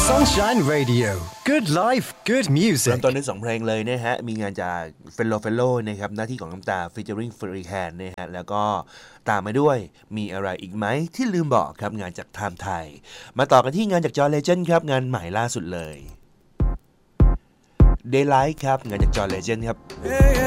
Sunshine Radio Good Life Good เริ่ Music มต้นด้วย2เพลงเลยนะฮะมีงานจากเฟลโลนะครับหน้าที่ของน้ำตา featuring Free Hand นะฮะแล้วก็ตามมาด้วยมีอะไรอีกไหมที่ลืมบอกครับงานจาก Time Thai มาต่อกันที่งานจาก John Legend ครับงานใหม่ล่าสุดเลย Daylight ครับงานจาก John Legend ครับ